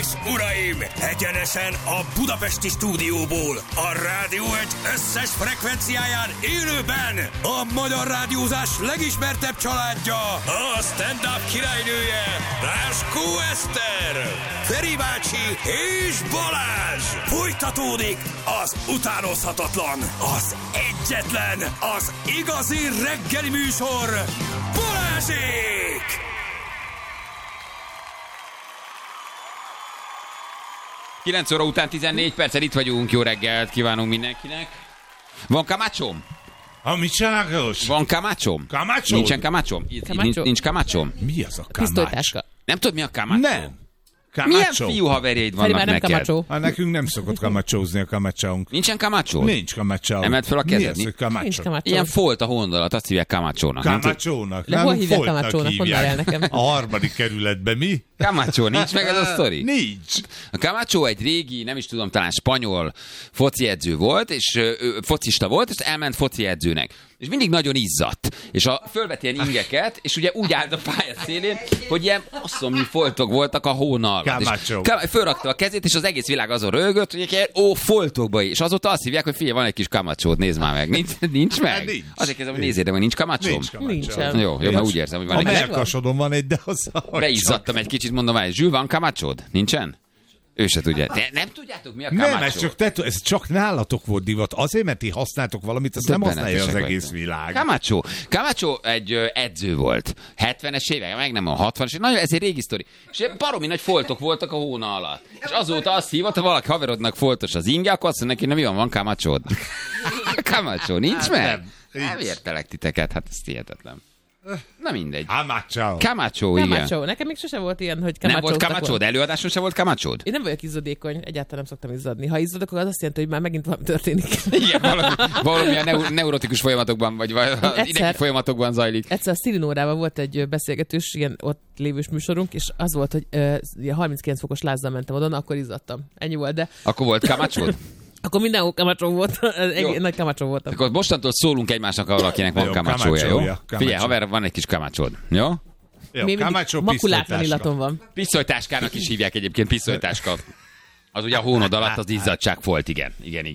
uraim! Egyenesen a budapesti stúdióból, a Rádió Egy összes frekvenciáján élőben a magyar rádiózás legismertebb családja, a stand-up királynője, Ráskó Eszter, Feri bácsi és Balázs! Folytatódik az utánozhatatlan, az egyetlen, az igazi reggeli műsor, Balázsék! 9 óra után 14 perccel itt vagyunk, jó reggelt kívánunk mindenkinek. Van kamácsom? Amit csinálsz? Van kamácsom? Kamácsom? Nincsen kamácsom? Nincs kamácsom? Mi az a kamács? Pisztolytáska. Nem tudod, mi a kamácsom? Nem. Milyen Kamácsó? fiú haverjaid Feri vannak már nem neked? kamácsó. Nekünk nem szokott kamácsózni a kamácsónk. Nincsen kamácsó? Nincs kamácsó. Emeld fel a kezed, Mi az, mi? hogy Nincs kamácsó? kamácsó. Ilyen folt a hondalat, azt hívják kamácsónak. Nem tudod? Kamácsónak. De hol Nálunk hívják foltnak kamácsónak? Mondd már el nekem. A harmadik kerületben mi? Kamácsó, nincs meg ez a sztori? Nincs. A Camacho egy régi, nem is tudom, talán spanyol foci edző volt, és focista volt, és elment foci edzőnek. És mindig nagyon izzadt. És fölvett ilyen ingeket, és ugye úgy állt a pálya szélén, hogy ilyen asszomnyi foltok voltak a hóna alatt. Camacho. Fölrakta a kezét, és az egész világ azon röhögött, hogy ilyen, foltokba is. És azóta azt hívják, hogy figyelj, van egy kis Camachód, nézd már meg. Nincs meg? Nincs. Azért kezdem, hogy nézzél, de nincs Camachóm? Nincs kamácsó. Nincsen. Jó, mert úgy érzem, hogy van A egy kis. melkasodon van egy, de az a... Beizzadtam egy kicsit, mondom már, Zsül, van kamácsod? Nincsen? Ő se tudja. De nem tudjátok, mi a kamácsó? Nem, ez csak nálatok volt divat. Azért, mert ti használtok valamit, azt nem használja az egész világ. Camacho egy edző volt. 70-es évek, meg nem a 60-es évek. Nagyon, ez egy régi sztori. És baromi nagy foltok voltak a hóna alatt. És azóta azt hívott, ha valaki haverodnak foltos az inge, akkor azt mondja neki, nem van Camachód. Camacho, nincs meg? Nem értelek titeket, hát ez hihetetlen. Na mindegy. Camacho, igen. Camacho. Nekem még sose volt ilyen, hogy Nem kamácsóztak volt Camachód? Előadáson sem volt Camachód? Én nem vagyok izzadékony, egyáltalán nem szoktam izzadni. Ha izzadok, akkor az azt jelenti, hogy már megint valami történik. Igen, valami a neurotikus folyamatokban, vagy az idegi folyamatokban zajlik. Egyszer a Szilinórában volt egy beszélgetős, ilyen ott lévős műsorunk, és az volt, hogy 39 fokos lázzal mentem oda, akkor izzadtam. Ennyi volt, de... Akkor volt Camachód? Akkor mindenhol kamácsó volt, nagy kamácsó voltam. Akkor mostantól szólunk egymásnak, ha valakinek van kamácsója, jó? Figyelj, haver, van egy kis kamácsód, jó? Kamácsó makulátlan illatom van. Pisztolytáskának is hívják egyébként, pisztolytáska. Az ugye a hónod alatt az izzadság volt, igen.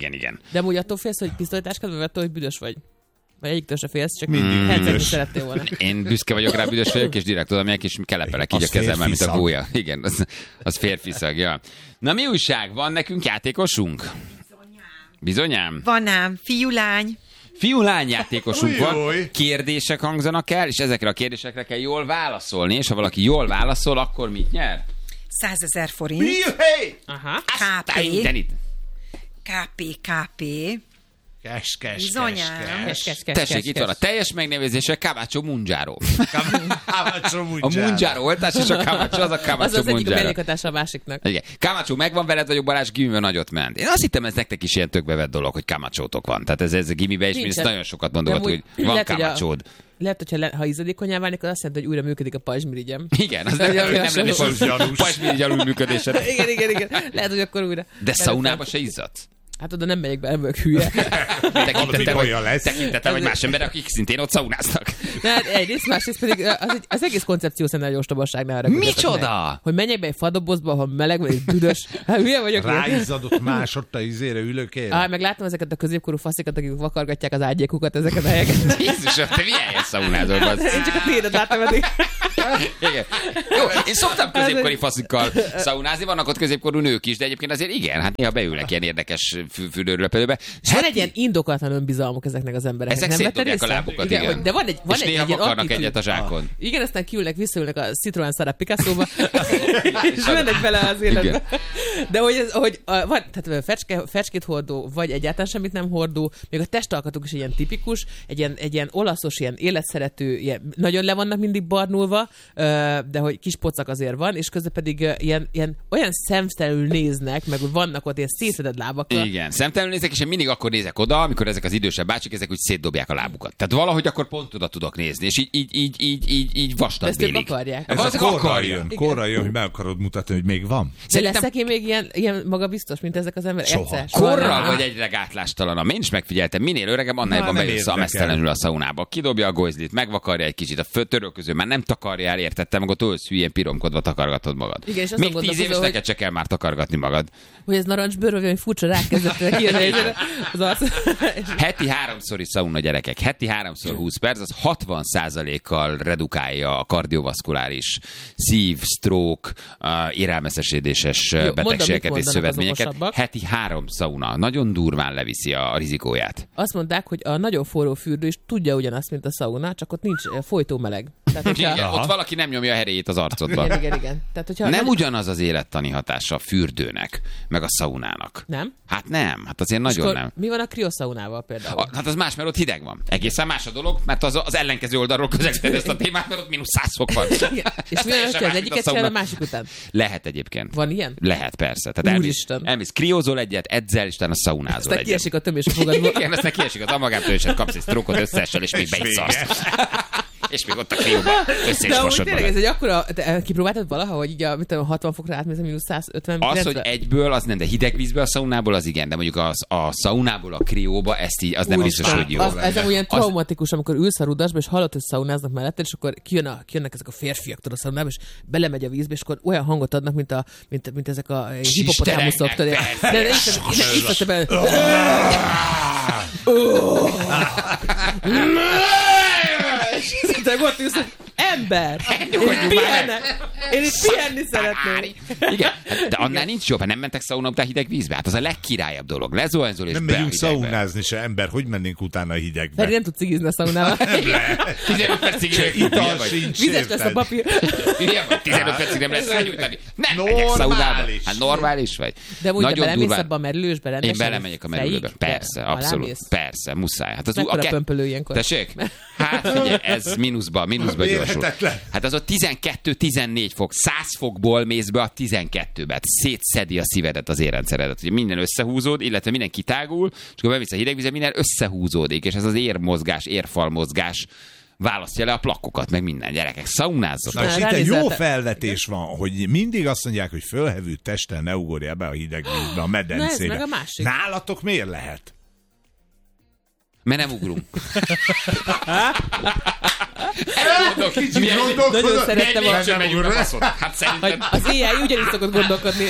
De amúgy attól félsz, hogy pisztolytáskád, vagy attól, hogy büdös vagy? Vagy egyiktől se félsz, csak mindig büdös. szerettél volna. Én büszke vagyok rá, büdös vagyok, és direkt oda megyek, és kelepelek így a kezemmel, mint a gólya. Igen, az férfiszag, ja. Na mi újság? Van nekünk játékosunk? Bizonyám? Van ám, fiú-lány. Fiú-lány játékosunk van, Ujjjj. kérdések hangzanak el, és ezekre a kérdésekre kell jól válaszolni, és ha valaki jól válaszol, akkor mit nyer? 100 000 forint. Aha. KP. KP. Bizonyám. Tessék, itt van a teljes megnevezése, Camacho Munjaro. Kamácsó A Munjaro oltás és a Camacho, az a Az Camacho az egyik a Munjaro. mellékhatása a másiknak. Igen. Camacho, megvan veled, vagyok Balázs, gimiben nagyot ment. Én azt hittem, ez nektek is ilyen tökbevett dolog, hogy Camachótok van. Tehát ez a gimiben is, Nincsen. mint nagyon sokat mondogat, De hogy van lehet, hogy Camachód. Lehet, hogyha ha izzadékonyá válnék, az azt jelenti, hogy újra működik a pajzsmirigyem. Igen, az nem lenne pajzsmirigy alulműködésed. Igen. Lehet, hogy akkor újra. De szaunába se izzadsz? Hát oda nem megyek be, nem vagyok hülye. Tekintettem, hogy más emberek, akik szintén ott szaunáznak. Hát egyrészt, másrészt pedig az egész koncepció szerintem nagyon ostobaság, ne arra Micsoda? hogy menjek be egy fadobozba, ha meleg vagy, egy büdös. Hát hülye vagyok. Ráizzadott másodta izére ülőkére. Meg látom ezeket a középkorú faszikat, akik vakargatják az ágyékukat, ezeket a helyeket. Jézusom, te milyen helyen szaunázol? Én csak a tiédet láttam eddig. Igen. Jó, én szoktam középkori faszikkal szaunázni, vannak ott középkorú nők is, de egyébként azért igen, hát néha beülnek ilyen érdekes fürdőröpelőbe. Van egy ilyen indokatlan önbizalmuk ezeknek az embereknek. Ezek nem vetted szétdobják a észre? lábukat, Igen. igen. De van egy És néha ilyen vakarnak attitűd. egyet a zsákon. Igen, aztán kiülnek, visszaülnek a Citroën Sara Picasso-ba, és mennek bele az életbe. De hogy van, tehát fecskét hordó, vagy egyáltalán semmit nem hordó, még a testalkatuk is ilyen tipikus, egy ilyen olaszos, ilyen életszerető, ilyen, nagyon le vannak mindig barnulva, de hogy kis pocak azért van, és közben pedig ilyen olyan szemtelenül néznek, meg hogy vannak ott ilyen szétszedett lábakkal. Igen, szemtelenül nézek, és én mindig akkor nézek oda, amikor ezek az idősebb bácsik, ezek úgy szétdobják a lábukat. Tehát valahogy akkor pont oda tudok nézni, és így vastag ezt ők délig. akarják. Ez a korra jön, hogy meg akarod mutatni, hogy még van. De leszek én még még ilyen magabiztos, mint ezek az emberek? Soha. Korral vagy egyre gátlástalanabb. Én is megfigyeltem, minél öregebb, annál jobban bejössz a mesztelenül a szaunába. Kidobja a gojzlit, megvakarja egy kicsit, a törölköző már nem takarja el, értettem, meg ott ölsz hülyén piromkodva takargatod magad. Igen, még 10 éves neked se kell már takargatni magad. Hogy ez narancsbőr, vagy furcsa rákezdett kijönni az arc. Heti 3-szori szauna, gyerekek. Heti 3-szor 20 perc, az 60%-kal redukálja a kardiovaszkuláris szív, stroke, érelmeszesedéses betegségeket és szövődményeket. Heti 3 szauna. Nagyon durván leviszi a rizikóját. Azt mondták, hogy a nagyon forró fürdő is tudja ugyanazt, mint a szauna, csak ott nincs folytó meleg. Tehát, igen, ott valaki nem nyomja a heréjét az arcodba. Igen. Tehát, hogyha nem ugyanaz az élettani hatása a fürdőnek, meg a szaunának. Nem? Hát nem, hát azért nagyon nem. Mi van a krioszaunával például? Hát az más, mert ott hideg van. Egészen más a dolog, mert az ellenkező oldalról közelíted ezt a témát, mert ott -100 fok van. És mi van, hogy az egyiket csinál a másik után? Lehet egyébként. Van ilyen? Lehet, persze. Tehát elmész kriózol egyet, edzel, és utána szaunázol egyet. Aztán kiesik a tömés a fogadból. Igen, aztán kiesik az amagától, és kapsz egy sztrókot összeessel, és még be is szarsz. És még ott a krióba össze is mosod magad. Ez egy akkora, kipróbáltad valaha, hogy így a 60 fokra átmész a -150? Az, hogy egyből, az nem, de hideg vízből a szaunából az igen, de mondjuk a szaunából a krióba, ezt így, az nem biztos, hogy jó. Ez olyan traumatikus, amikor ülsz a rudasba, és hallod, hogy szaunáznak melletted, és akkor kijönnek ezek a férfiak a szaunába, és belemegy a vízbe, és akkor olyan hangot adnak, mint ezek a hipopotámuszok. De isztatta bele. Te ott ülsz, ember! Én itt pihenni szeretném. Igen, de annál nincs jobb, nem mentek szauna után hideg vízbe. Hát az a legkirályabb dolog. Lezuhanyzol és nem megyünk szaunázni se, ember. Hogy mennénk utána a hidegbe? Pedig nem tud cigizni a szaunával. 15 percig ital sincs. Vizes lesz a papír. 15 percig nem lesz elnyújtani. Nem megyek szaunába. Hát normális vagy. De úgy belemész abba a merülősbe? Én belemegyek a merülőbe. Persze, abszolút. Persze, muszáj. Hát az mekkora pömpölő ilyenkor? Tessék? Hát figyelj, ez mínuszba gyorsul. Hát az ott 12-14 fok, 100 fokból mész be a 12-be. Szétszedi a szívedet, az érrendszeredet. Ugye minden összehúzód, illetve minden kitágul, és akkor bemész a hidegvízbe, minden összehúzódik, és ez az érmozgás, érfalmozgás választja le a plakkokat, meg minden, gyerekek. Szaunázzatok. És itt egy jó felvetés van, hogy mindig azt mondják, hogy fölhevült testtel ne ugorjál be a hidegvízbe, a medencébe. Na ez meg a másik. Nálatok miért lehet? Mert nem ugrunk. Nagyon szerettem a... Hát szerintem... Az AI ugyanis szokott gondolkodni.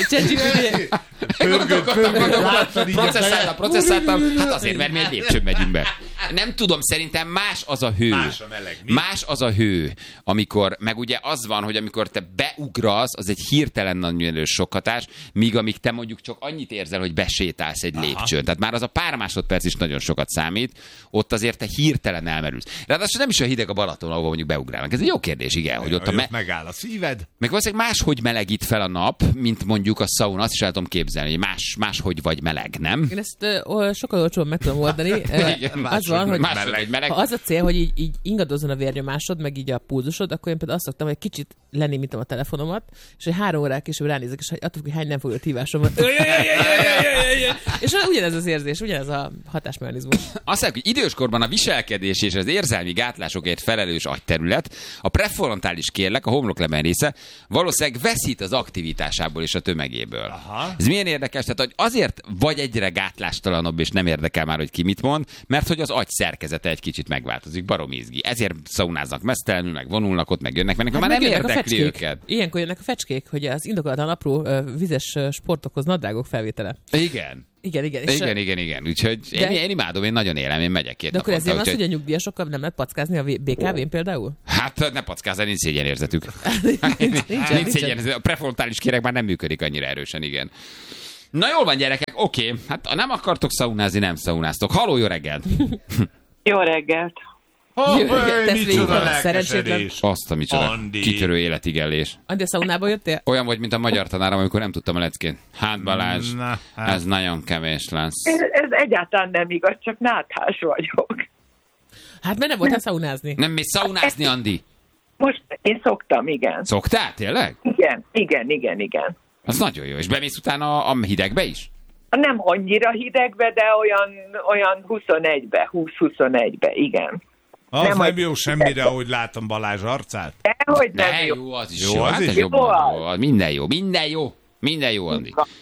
Processzáltam. Hát azért, mert mi egy lépcsőn megyünk be. Nem tudom, szerintem más az a hő. Más az a hő, amikor, meg ugye az van, hogy amikor te beugrasz, az egy hirtelen nagyon erős sokhatás, míg amíg te mondjuk csak annyit érzel, hogy besétálsz egy lépcsőn. Tehát már az a pár másodperc is nagyon sokat számít, ott azért te hirtelen elmerülsz. Ráadásul nem is olyan hideg a Balaton, ahol mondjuk beugrálnak. Ez egy jó kérdés, igen. Hogy ott megáll a szíved. Meg valószínűleg máshogy melegít fel a nap, mint mondjuk a szauna, azt is el tudom képzelni, hogy máshogy vagy meleg, nem? Én ezt sokkal olcsóban meg tudom oldani. Az van, hogy meleg. Ha az a cél, hogy így ingadozzon a vérnyomásod, meg így a pulzusod, akkor én például azt szoktam, hogy kicsit lenémítem a telefonomat, és hogy 3 órák később ránézek, és attól, hogy hány nem foglalt hívásom van. És ugyanez az érzés, ugyanez a hatásmechanizmus. Azt mondjuk, hogy időskorban a viselkedés és az érzelmi gátlásokért felelős agyterület, a prefrontális kérlek, a homloklemen része, valószínűleg veszít az aktivitásából és a tömegéből. Aha. Ez milyen érdekes? Tehát, hogy azért vagy egyre gátlástalanabb, és nem érdekel már, hogy ki mit mond, mert hogy az agy szerkezete egy kicsit megváltozik, baromi izgi. Ezért szaunáznak mesztelenül, meg vonulnak ott, meg jönnek, mert már nem érdekli őket. Ilyenkor jönnek a fecskék, hogy az indokolatlan apró vizes sportokhoz nadrágok felvétele. Igen. Igen. Úgyhogy én imádom, én nagyon élem, én megyek két naponta. De akkor ezért van, hogy a nyugdíjasokkal nem lehet packázni a BKV-n például? Hát ne packázni, nincs szégyenérzetük. Nincs szégyenérzetük. A prefrontális kéreg már nem működik annyira erősen, igen. Na jól van, gyerekek, oké. Hát ha nem akartok szaunázni, nem szaunáztok. Halló, jó reggelt! Jó reggelt! Micsoda lelkesedés! Azt a micsoda kitörő életigellés. Andi, a szaunába jöttél? Olyan vagy, mint a magyar tanárom, amikor nem tudtam a leckén. Hát Balázs, ez nagyon kevés lesz. Ez egyáltalán nem igaz, csak náthás vagyok. Hát mert nem voltál szaunázni. Nem mész szaunázni, Andi? Most én szoktam, igen. Szoktál, tényleg? Igen. Az nagyon jó. És bemész utána a hidegbe is? Nem annyira hidegbe, de olyan 21-be, 20-21-be, igen. Az nem jó semmire, ahogy látom Balázs arcát. Dehogy nem jó. Az is jó. Hát jó. Minden jó, Andi.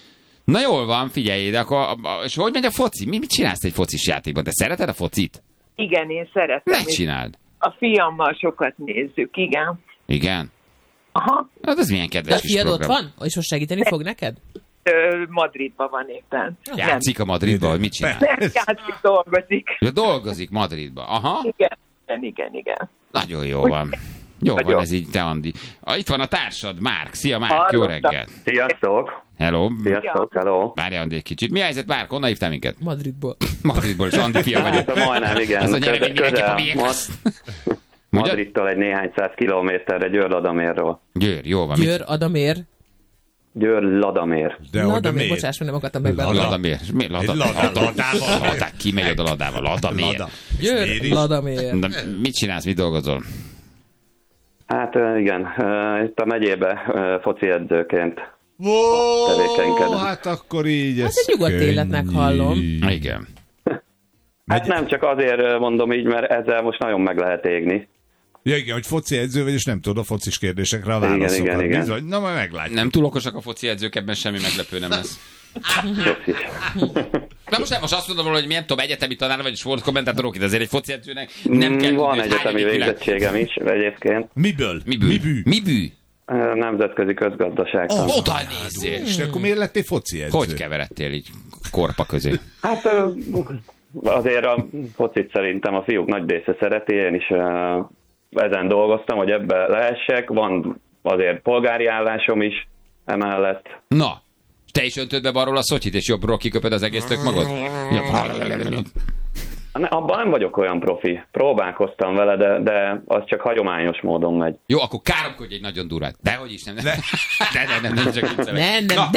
Na jól van, figyelj, de akkor, és hogy megy a foci? Mit csinálsz egy focis játékban? Te szereted a focit? Igen, én szeretem. Ne csináld. A fiammal sokat nézzük, igen. Igen? Aha. Hát ez milyen De a kedves kis fiad ott program. van? És most segíteni fog neked? Madridban van éppen. Játszik a Madridban, vagy mit csinál? Nem játszik, dolgozik. Ja, dolgozik Madridban. Aha. Igen. Nagyon jó van. Jó van ez így, te Andi. Itt van a társad, Márk. Szia Márk, jó reggel. Sziasztok! Hello. Sziasztok, hello! Várj Andi egy kicsit. Mi a helyzet, Márk? Honnan hívtál minket? Madridból. Madridból, és Andi fia vagyok. Hát majdnem, igen. Az a nyeremény mindenképp a miénk. Madridtól egy néhány száz kilométerre, Győr-Ladamérról. Győr, jó van. Győr, Adamér. Győr-Ladamér. Ladamér, bocsáss, meg nem akartam megvenni. Ladamér. Mi? Ladával. Ki megy oda Ladával? Ladamér. Győr, Ladamér. Na, mit csinálsz, mit dolgozol? Hát igen, itt a megyébe foci edzőként. Ó, hát akkor így ez Hát egy nyugodt könnyű. életnek hallom. Igen. Hát nem csak azért mondom így, mert ezzel most nagyon meg lehet égni. Ja, igen, hogy foci edző vagy, és nem tudod a focis kérdésekre a válaszokat. Igen. Bizony, na majd meglátjuk. Nem túl okosak a foci edzők, ebben semmi meglepő nem lesz. Köszi. Na most azt mondom, hogy milyen tudom, egyetemi tanár vagy sportkommentátorok, de azért egy foci edzőnek nem kell... Van hogy egyetemi hányadik végzettségem is egyébként. Miből? Mibű? Nemzetközi közgazdaságtan. Oda nézzél! És akkor miért lettél foci edző? Hogy keveredtél így korpa közé? Hát azért a focit szerintem a fiúk nagy része szereti, én is ezen dolgoztam, hogy ebbe lehessek. Van azért polgári állásom is emellett. Na, te is öntöd be balról a szotyit, és jobbról kiköpöd az egész tök magad? Abban nem vagyok olyan profi. Próbálkoztam vele, de az csak hagyományos módon megy. Jó, akkor káromkodj egy nagyon durvát. Dehogy is, nem. Nem, csak viccelek. Nem.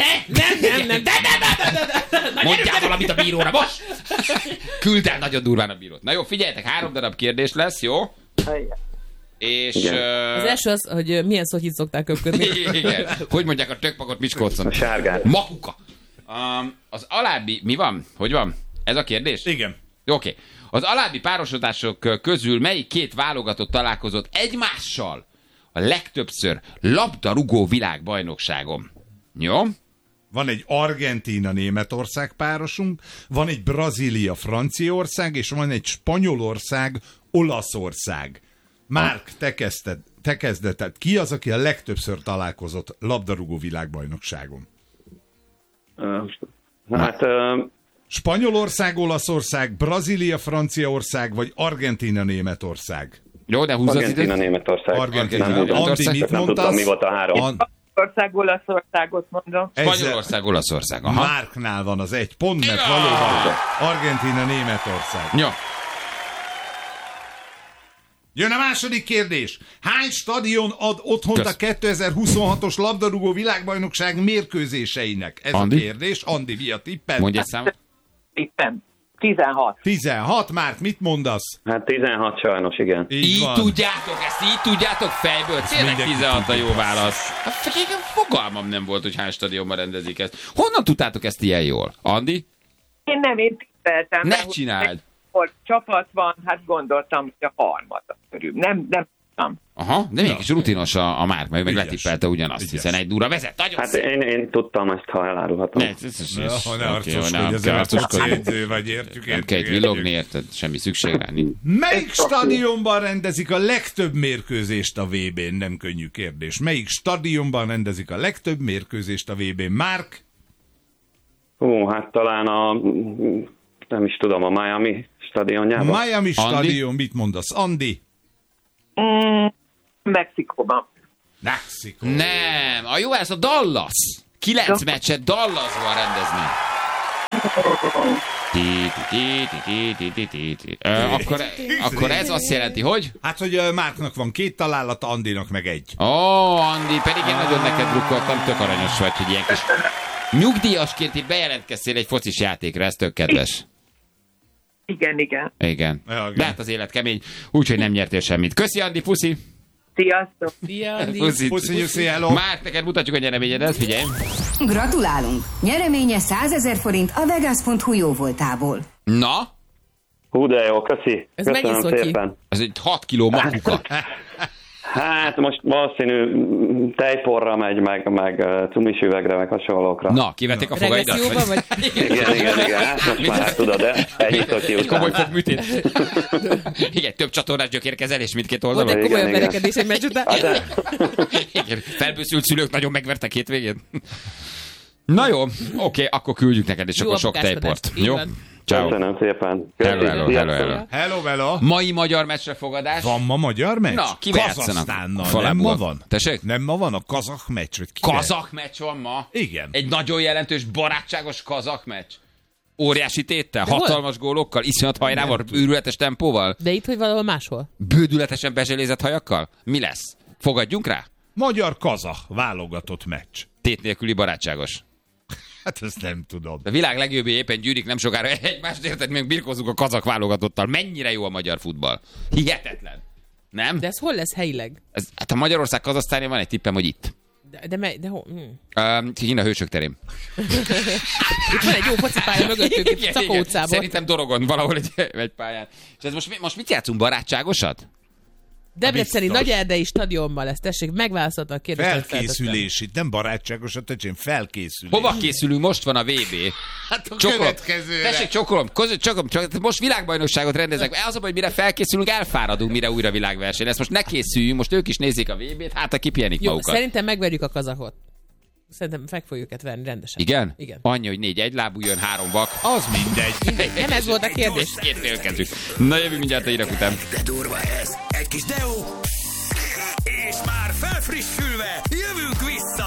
Mondjál valamit a bíróra, most! Küld el nagyon durván a bírót. Na jó, figyeljetek, 3 darab kérdés lesz, jó? És... Az első az, hogy milyen szotyit szokták köpködni. Igen. Hogy mondják a tökpakot Miskolcon? A sárgát. Makuka. Az alábbi... Mi van? Hogy van? Ez a kérdés? Igen. Oké. Az alábbi párosodások közül melyik két válogatott találkozott egymással a legtöbbször labdarúgó világbajnokságon? Jó? Van egy Argentína-Németország párosunk, van egy Brazília-Franciaország, és van egy Spanyolország-Olaszország. Márk, te kezded. Tehát ki az, aki a legtöbbször találkozott labdarúgó világbajnokságon? Hát Spanyolország, Olaszország, Brazília, Franciaország, vagy Argentína-Németország? Jó, de húzz az Argentína, időt. Németország. Argentína, Nem tudom. Andi, mit Nem mondtasz? tudtam, mi volt a három. Olaszországot mondom. Spanyolország, Olaszország. Aha. Márknál van az 1 pont, mert Igen. valóban Argentína-Németország. Jó. Jön a második kérdés. Hány stadion ad otthont a 2026-os labdarúgó világbajnokság mérkőzéseinek? Ez Andi? a kérdés. Andi, mi a tipped? Mondj egy számot. Itten. 16. 16, Márk, mit mondasz? Hát 16 sajnos, igen. Így van. tudjátok ezt, így tudjátok fejből. Tényleg mindenki 16 a jó tudja. válasz. Hát, fogalmam nem volt, hogy hány stadionban rendezik ezt. Honnan tudtátok ezt ilyen jól? Andi? Én tippeltem. Ne mert csináld! hogy csapat van, hát gondoltam, hogy a harmad körül. Nem tudtam. Aha, de mégis rutinos a Márk, meg Ügyes. letippelte ugyanazt, Ügyes. hiszen egy dura vezet. Nagyon Hát szép. én tudtam ezt, ha elárulhatom. Ne arcoskodj, azért a foci edző vagy, értjük. Nem kell itt villogni, érted? Semmi szükség rá. Melyik stadionban rendezik a legtöbb mérkőzést a VB-n? Nem könnyű kérdés. Melyik stadionban rendezik a legtöbb mérkőzést a VB-n? Márk? Hát talán nem is tudom, a Miami stadionjában. Miami stadion, mit mondasz? Andi? Mexikóban. Mexikó. Nem, a jó, ez a Dallas. 9 meccset Dallasban rendezni. Akkor ez azt jelenti, hogy? Hát, hogy Márknak van 2 találata, Andinak meg 1. Ó, Andi, pedig én nagyon neked drukkoltam, tök aranyos vagy, hogy ilyen kis nyugdíjasként itt bejelentkeztél egy focis játékra, ez tök kedves. Igen. Igen. Ja, De hát az élet kemény, úgyhogy nem nyertél semmit. Köszi, Andi, puszi! Sziasztok! Szia, Andi. Puszi. Puszíjuk, szia, hello. Már neked mutatjuk a nyereményedet, figyelj! Gratulálunk! Nyereménye 100 000 forint a Vegas.hu jóvoltából. Na, Hú, de jó, köszi. Ez Köszönöm mennyi szotyi? szépen. ez egy 6 kiló makuka. Hát most valószínű tejporra megy, meg cumis üvegre, meg hasonlókra. Na, kivették a fogaidat? Regresszióba, vagy? Igen. Hát most már tudod, de ennyit a Egy komoly kiután. fogműtét. Igen, több csatornás gyökérkezelés mindkét Volt oldalon. egy komolyabb igen. verekedés egy meccs után. Igen, felbőszült szülők nagyon megvertek hétvégén. Na jó, oké, akkor küldjük neked, és Jó akkor sok apukáskodást. tejport. Így Jó? van. Ciao. Köszönöm szépen. Hello. Hello. Mai magyar meccsre fogadás. Van ma magyar meccs? Na, kivel játszanak? Kazahsztánnal. Falából. Nem ma van? Tessék? Nem ma van a kazah meccs? Vagy kivel? Kazak meccs van ma? Igen. Egy nagyon jelentős, barátságos kazak meccs. Óriási téttel, hol? hatalmas gólokkal, iszonyat hajrával, őrületes tempóval, De itt, hogy valahol máshol? bődületesen bezselézett hajakkal? Mi lesz? Fogadjunk rá? Magyar-kazah válogatott meccs. Tét nélküli barátságos. Hát ezt nem tudom. A világ legjobb éppen gyűrik nem sokára egymást, érted, még birkózunk a kazak válogatottal. Mennyire jó a magyar futball. Hihetetlen. Nem? De ez hol lesz helyileg? Hát a Magyarország-Kazahsztánja van egy tippem, hogy itt. De hol? Kína Hősök terén. Itt van egy jó focipálya mögöttük, itt Szakó utcában. Szerintem Dorogon valahol egy pályán. És ez most mit játszunk? Barátságosat? Debreceni Biztos. Nagy-Erdei stadionban lesz, tessék, megválaszolta a kérdést. amit feltettem. Felkészülés itt, nem barátságos, öcsém, felkészülés. Hova készülünk? Most van a VB. Hát a Csokolom. következőre. Tessék, csokolom. Most világbajnokságot rendezek. Az a baj, hogy mire felkészülünk, elfáradunk, mire újra világverseny lesz. Most ne készüljünk, most ők is nézik a VB-t, hát a kipihenik Jó, magukat. szerintem megverjük a kazahot. Szerintem meg fogjuk őket verni rendesen. Igen? Igen. Annyi, hogy 4 egylábú jön, 3 vak. Az mindegy. Nem ez volt a kérdés. Két félkezű. Na jövünk mindjárt a hírek után. De durva ez. Egy kis Deo. És már felfrissülve, jövünk vissza.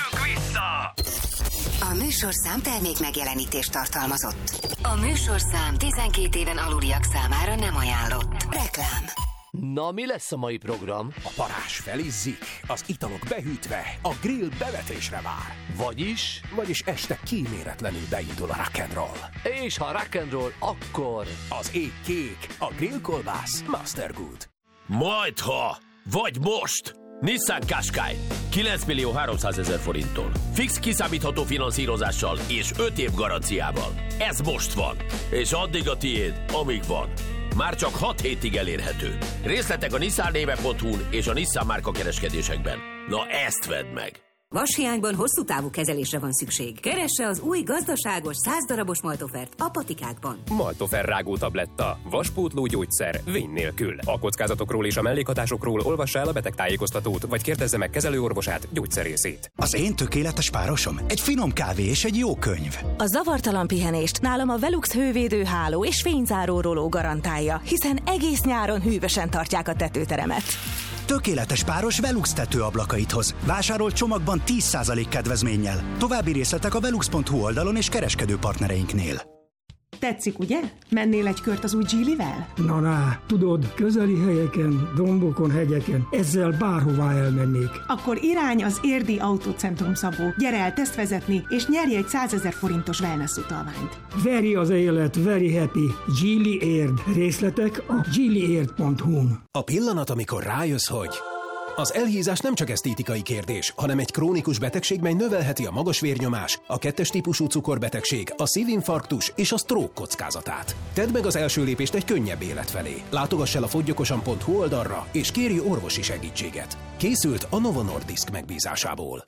A műsorszám termék megjelenítést tartalmazott. A műsorszám 12 éven aluliak számára nem ajánlott. Reklám. Na, mi lesz a mai program? A parázs felizzik, az italok behűtve, a grill bevetésre vár. Vagyis este kíméletlenül beindul a rock'n'roll. És ha rock'n'roll, akkor... Az ég kék, a grillkolbász Mastergood. Majdha, vagy most! Nissan Qashqai 9.300.000 forinttól. Fix kiszámítható finanszírozással és 5 év garanciával. Ez most van, és addig a tiéd, amíg van. Már csak 6 hétig elérhető. Részletek a nissannéve.hu-n és a Nissan márka kereskedésekben. Na ezt vedd meg! Vashiányban hosszú távú kezelésre van szükség. Keresse az új gazdaságos 100 darabos Maltofert a patikákban. Maltofer rágó tabletta. Vaspótló gyógyszer. Vény nélkül. A kockázatokról és a mellékhatásokról olvassa el a betegtájékoztatót, vagy kérdezze meg kezelőorvosát, gyógyszerészét. Az én tökéletes párosom egy finom kávé és egy jó könyv. A zavartalan pihenést nálam a Velux hővédő háló és fényzáró roló garantálja, hiszen egész nyáron hűvösen tartják a tetőteremet. Tökéletes páros Velux tetőablakaithoz. Vásárol csomagban 10% kedvezménnyel. További részletek a velux.hu oldalon és kereskedő partnereinknél. Tetszik, ugye? Mennél egy kört az új Geely-vel? Na, tudod, közeli helyeken, dombokon, hegyeken, ezzel bárhová elmennék. Akkor irány az Érdi Autócentrum, Szabó. Gyere el tesztvezetni, és nyerj egy 100 000 forintos wellness utalványt. Veri az élet, very happy. Geely Érd. Részletek a geelyérd.hu-n. A pillanat, amikor rájössz, hogy... Az elhízás nem csak esztétikai kérdés, hanem egy krónikus betegség, mely növelheti a magas vérnyomás, a 2-es típusú cukorbetegség, a szívinfarktus és a stroke kockázatát. Tedd meg az első lépést egy könnyebb élet felé. Látogass el a foggyokosan.hu oldalra, és kérj orvosi segítséget. Készült a Novo Nordisk megbízásából.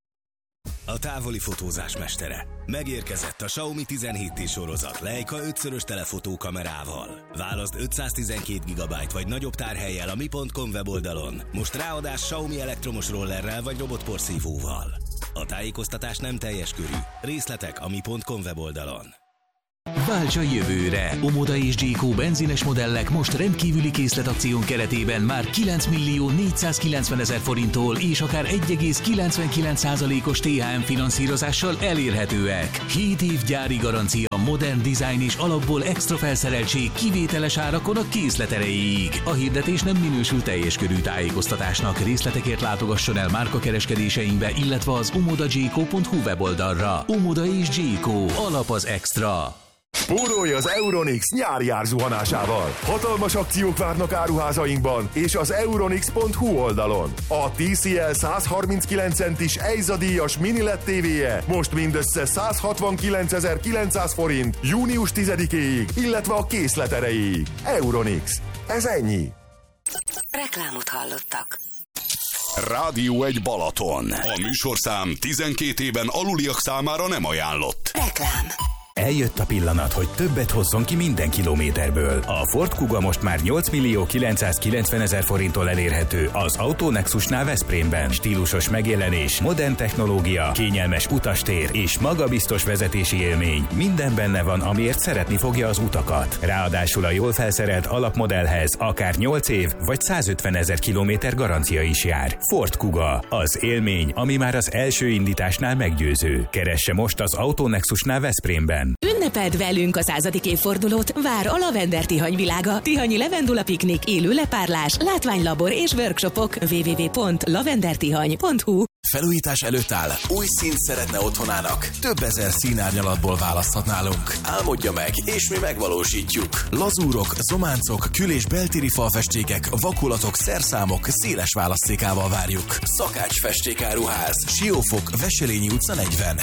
A távoli fotózás mestere. Megérkezett a Xiaomi 17T sorozat Leica 5-szörös telefotókamerával. Válaszd 512 GB vagy nagyobb tárhellyel a mi.com weboldalon. Most ráadás Xiaomi elektromos rollerrel vagy robotporszívóval. A tájékoztatás nem teljes körű. Részletek a mi.com weboldalon. Válts a jövőre! Omoda és Jayco benzines modellek most rendkívüli készletakción keretében már 9.490.000 forinttól és akár 1,99%-os THM finanszírozással elérhetőek. 7 év gyári garancia, modern design és alapból extra felszereltség kivételes árakon a készlet erejéig. A hirdetés nem minősül teljes körű tájékoztatásnak. Részletekért látogasson el márkakereskedéseinkbe, illetve az omodajayco.hu weboldalra. Omoda és Jayco. Alap az extra. Spórolj az Euronics nyári árzuhanásával! Hatalmas akciók várnak áruházainkban és az Euronics.hu oldalon. A TCL 139 centis EIZA díjas mini LED TV-je most mindössze 169.900 forint június 10-éig, illetve a készlet erejéig. Euronics. Ez ennyi. Reklámot hallottak. Rádió 1 Balaton. A műsorszám 12 éven aluliak számára nem ajánlott. Reklám. Eljött a pillanat, hogy többet hozzon ki minden kilométerből. A Ford Kuga most már 8.990.000 forinttól elérhető az Autonexusnál Veszprémben. Stílusos megjelenés, modern technológia, kényelmes utastér és magabiztos vezetési élmény. Minden benne van, amiért szeretni fogja az utakat. Ráadásul a jól felszerelt alapmodellhez akár 8 év vagy 150.000 kilométer garancia is jár. Ford Kuga, az élmény, ami már az első indításnál meggyőző. Keresse most az Autonexusnál Veszprémben. Ünnepeld velünk a 100. évfordulót, vár a Lavender Tihany-világa, Tihanyi Levendula piknik, élő lepárlás, látványlabor és workshopok. www.lavendertihany.hu. Felújítás előtt áll, új színt szeretne otthonának. Több ezer színárnyalatból választhat nálunk. Álmodja meg, és mi megvalósítjuk. Lazúrok, zománcok, kül- és beltéri falfestékek, vakulatok, szerszámok széles választékával várjuk. Szakács Festékáruház, Siófok, Veselényi utca 40.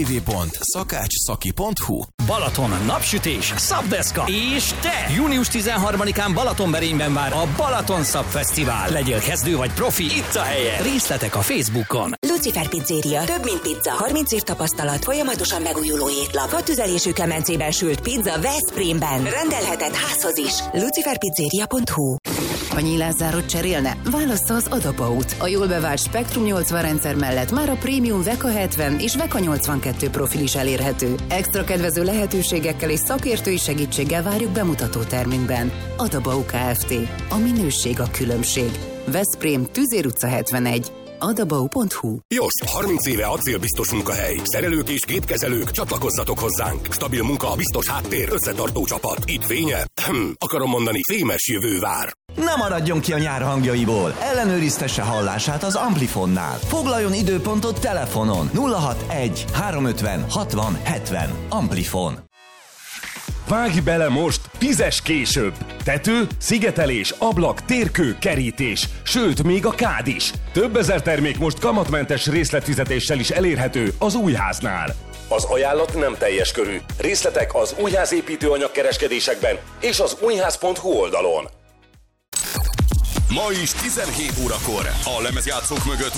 www.szakácsszaki.hu. Balaton, napsütés, szabdeszka és te! Június 13-án Balatonberényben vár a Balaton Szab Fesztivál. Legyél kezdő vagy profi, itt a helye. Részletek a Facebookon. Lucifer Pizzéria. Több, mint pizza. 30 év tapasztalat. Folyamatosan megújuló étlap. 6 tüzelésű kemencében sült pizza Veszprémben. Rendelheted házhoz is. luciferpizzeria.hu. Ha nyílászárót cserélne? Válassza az Adapaut. A jól bevált Spektrum 80 rendszer mellett már a prémium Veka 70 és Veka 82 profil is elérhető. Extra kedvező lehetőségekkel és szakértői segítséggel várjuk bemutató termünkben. Adabau Kft. A minőség a különbség. Veszprém, Tüzér utca 71. adabau.hu. Jost, 30 éve acélbiztos munkahely. Szerelők és gépkezelők, csatlakozzatok hozzánk. Stabil munka, biztos háttér, összetartó csapat. Itt fénye? Akarom mondani, fémes jövő vár. Ne maradjon ki a nyár hangjaiból. Ellenőriztesse hallását az Amplifonnál. Foglaljon időpontot telefonon. 061 350 60 70. Amplifon. Vágj bele most 10-es később. Tető, szigetelés, ablak, térkő, kerítés, sőt, még a kád is. Több ezer termék most kamatmentes részletfizetéssel is elérhető az Újháznál. Az ajánlat nem teljes körű. Részletek az Újház építőanyag kereskedésekben és az újház.hu oldalon. Ma is 17 órakor a lemezjátszók mögött